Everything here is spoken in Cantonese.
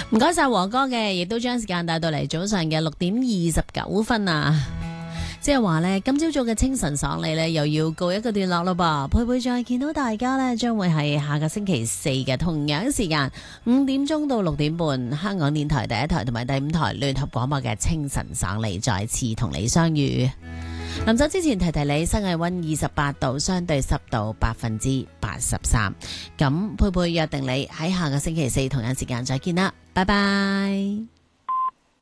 唔該晒和哥嘅，亦都將時間帶到嚟早上嘅6:29啊！即係話呢，今朝早嘅清晨爽利呢，又要告一個段落咯噃。佩佩再見到大家呢，將會係下個星期四嘅同樣時間5點鐘到6點半，香港電台第一台同埋第5台聯合廣播嘅清晨爽利再次同你相遇。臨走之前提提你，室外溫28度，相對濕度83%。咁佩佩約定你喺下個星期四同樣時間再見啦，拜拜。